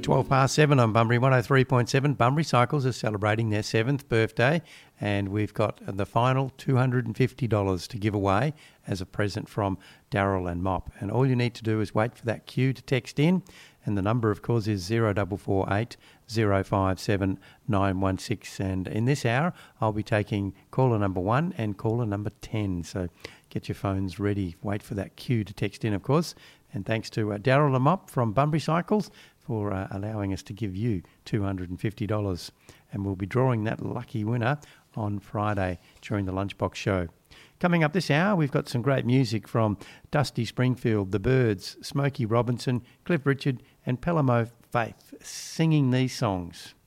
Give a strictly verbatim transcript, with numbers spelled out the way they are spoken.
twelve past seven on Bunbury one oh three point seven. Bunbury Cycles is celebrating their seventh birthday, and we've got the final two hundred fifty dollars to give away as a present from Daryl and Mop. And all you need to do is wait for that cue to text in, and the number, of course, is zero four four eight, zero five seven, nine one six. And in this hour, I'll be taking caller number one and caller number ten. So get your phones ready. Wait for that cue to text in, of course. And thanks to uh, Daryl and Mop from Bunbury Cycles for uh, allowing us to give you two hundred fifty dollars. And we'll be drawing that lucky winner on Friday during the Lunchbox Show. Coming up this hour, we've got some great music from Dusty Springfield, The Byrds, Smokey Robinson, Cliff Richard and Pelhamo Faith singing these songs.